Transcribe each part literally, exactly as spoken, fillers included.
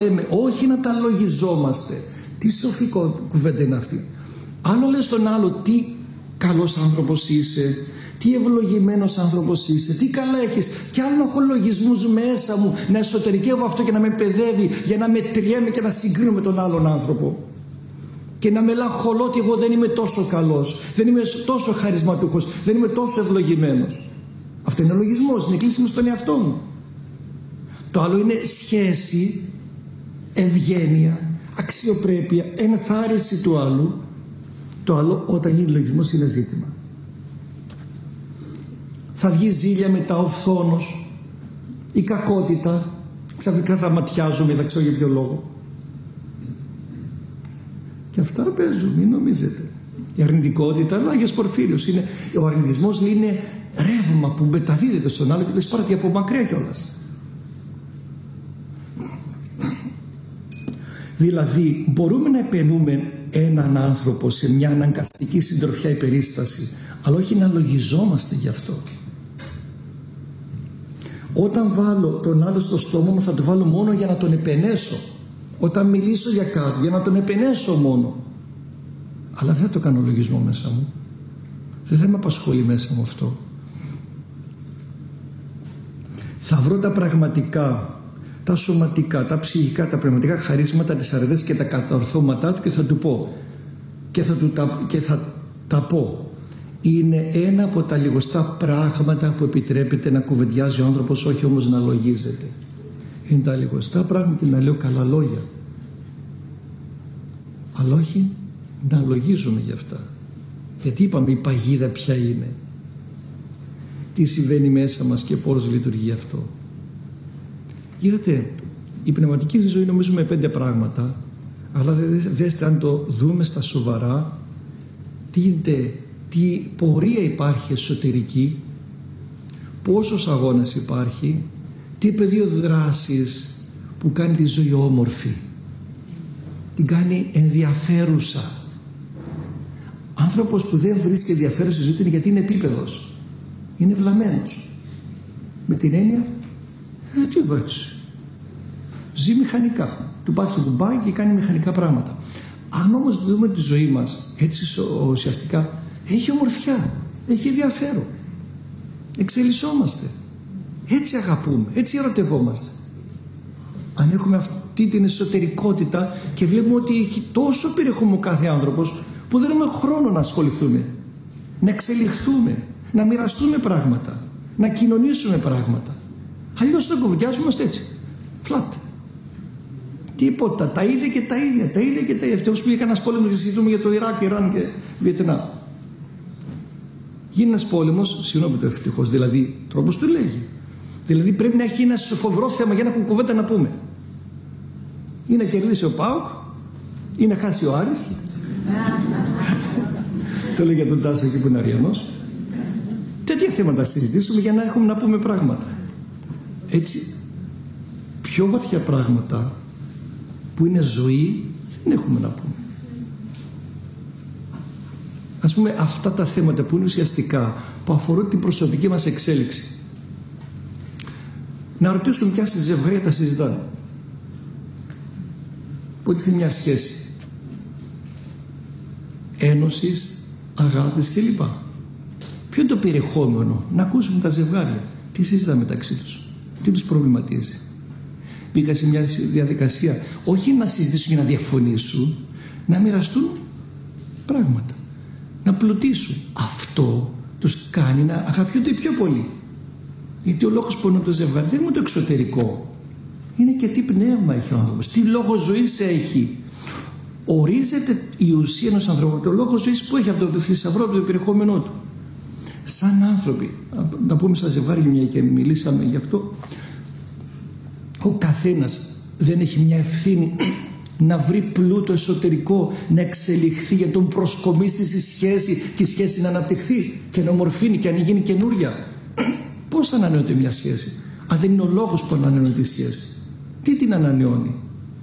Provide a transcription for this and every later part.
λέμε, όχι να τα λογιζόμαστε. Τι σοφή κουβέντα είναι αυτή. Άλλο λες τον άλλο, τι καλός άνθρωπος είσαι, τι ευλογημένος άνθρωπος είσαι, τι καλά έχεις, και άλλο έχω λογισμούς μέσα μου να εσωτερικεύω αυτό και να με παιδεύει για να μετριέμαι και να συγκρίνω με τον άλλον άνθρωπο και να με λαχολώ ότι εγώ δεν είμαι τόσο καλός, δεν είμαι τόσο χαρισματούχος, δεν είμαι τόσο ευλογημένος. Αυτό είναι λογισμός, είναι κλείσιμο στον εαυτό μου. Το άλλο είναι σχέση, ευγένεια, αξιοπρέπεια, ενθάρρυνση του άλλου. Το άλλο, όταν γίνει λογισμός, είναι ζήτημα. Θα βγει ζήλια μετά, ο φθόνος, η κακότητα, ξαφνικά θα ματιάζομαι, δεν ξέρω για ποιο λόγο. Και αυτά παίζουν, μην νομίζετε. Η αρνητικότητα, αλλά Άγιος Πορφύριος είναι, ο αρνητισμός είναι ρεύμα που μεταδίδεται στον άλλο και το εισπράττει από μακριά κιόλας. Δηλαδή μπορούμε να επενούμε έναν άνθρωπο σε μια αναγκαστική συντροφιά ή περίσταση, αλλά όχι να λογιζόμαστε γι' αυτό. Όταν βάλω τον άλλο στο στόμα μου, θα το βάλω μόνο για να τον επενέσω. Όταν μιλήσω για κάτι, για να τον επενέσω μόνο. Αλλά δεν θα το κάνω λογισμό μέσα μου. Δεν θα με απασχολεί μέσα μου αυτό. Θα βρω τα πραγματικά, τα σωματικά, τα ψυχικά, τα πνευματικά χαρίσματα, τις αρετές και τα κατορθώματά του και θα του πω και θα, του τα, και θα τα πω. Είναι ένα από τα λιγοστά πράγματα που επιτρέπεται να κουβεντιάζει ο άνθρωπος, όχι όμως να λογίζεται. Είναι τα λιγοστά πράγματα να λέω καλά λόγια, αλλά όχι να λογίζουμε γι' αυτά. Γιατί είπαμε η παγίδα ποια είναι, τι συμβαίνει μέσα μας και πώς λειτουργεί αυτό. Είδατε, η πνευματική ζωή νομίζουμε πέντε πράγματα, αλλά δέστε αν το δούμε στα σοβαρά, τι γίνεται, τι πορεία υπάρχει εσωτερική, πόσος αγώνας υπάρχει, τι πεδίο δράσης που κάνει τη ζωή όμορφη, την κάνει ενδιαφέρουσα. Άνθρωπος που δεν βρίσκει ενδιαφέρον στη ζωή του είναι γιατί είναι επίπεδος, είναι βλαμμένος, με την έννοια ε, τι είπα έτσι, ζει μηχανικά, του πάει στο κουμπάκι και κάνει μηχανικά πράγματα. Αν όμως δούμε τη ζωή μας έτσι ουσιαστικά, έχει ομορφιά, έχει ενδιαφέρον, εξελισσόμαστε, έτσι αγαπούμε, έτσι ερωτευόμαστε. Αν έχουμε αυτή την εσωτερικότητα και βλέπουμε ότι έχει τόσο περιεχόμενο κάθε άνθρωπος που δεν έχουμε χρόνο να ασχοληθούμε, να εξελιχθούμε, να μοιραστούμε πράγματα, να κοινωνήσουμε πράγματα. Αλλιώς δεν κουβεντιάζομαστε έτσι, φλατ. Τίποτα, τα ίδια και τα ίδια, τα ίδια και τα ίδια. Ευτυχώς που είχε κανένας πόλεμος και συζητούμε για το Ιράκ, Ιράν και Βιετνάμ. Γίνει ένας πόλεμος, συγγνώμη το ευτυχώς, δηλαδή τρόπος του λέγει. Δηλαδή πρέπει να έχει ένα φοβερό θέμα για να έχουμε κουβέντα να πούμε. Ή να κερδίσει ο ΠΑΟΚ, ή να χάσει ο Άρης. Το λέει για τον Τάσο εκεί που είναι Αριανός. Τέτοια θέματα συζητήσουμε για να έχουμε να πούμε πράγματα. Έτσι, πιο βαθιά πράγματα που είναι ζωή δεν έχουμε να πούμε. Ας πούμε αυτά τα θέματα που είναι ουσιαστικά, που αφορούν την προσωπική μας εξέλιξη. Να ρωτήσουμε ποια στη ζευγάρια τα συζητάνε. Πότε είναι μια σχέση ένωσης, αγάπης κλπ. Ποιο είναι το περιεχόμενο? Να ακούσουμε τα ζευγάρια τι συζητάνε μεταξύ τους, τι τους προβληματίζει. Μπήκα σε μια διαδικασία όχι να συζητήσουν για να διαφωνήσουν, να μοιραστούν πράγματα, να πλουτίσουν. Αυτό τους κάνει να αγαπιούνται πιο πολύ. Γιατί ο λόγος που είναι το ζευγάρι δεν είναι το εξωτερικό, είναι και τι πνεύμα έχει ο άνθρωπος, τι λόγο ζωής έχει. Ορίζεται η ουσία ενός ανθρώπου, το λόγο ζωής που έχει από το θησαυρό του, το περιεχόμενό του. Σαν άνθρωποι, να πούμε στα ζευγάρια μια και μιλήσαμε γι' αυτό, ο καθένας δεν έχει μια ευθύνη να βρει πλούτο εσωτερικό, να εξελιχθεί, για τον προσκομίσει στη σχέση και η σχέση να αναπτυχθεί και να ομορφύνει και να γίνει καινούρια. Πώς ανανεώνεται μια σχέση, αν δεν είναι ο λόγος που ανανεώνει τη σχέση? Τι την ανανεώνει?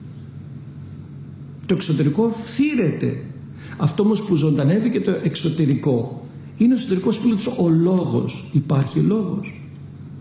Το εξωτερικό φθήρεται. Αυτό όμως που ζωντανεύει και το εξωτερικό είναι ο εσωτερικός πλούτος, ο λόγος. Υπάρχει λόγος.